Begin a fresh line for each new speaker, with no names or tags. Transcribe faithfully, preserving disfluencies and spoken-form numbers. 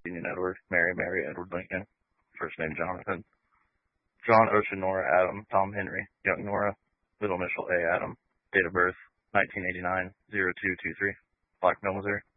Union Edward, Mary, Mary, Edward Lincoln, first name Jonathan, John Ocean Nora Adam, Tom Henry, Young Nora, middle initial A Adam, date of birth nineteen eighty-nine, oh two two three, Black Mill, Missouri.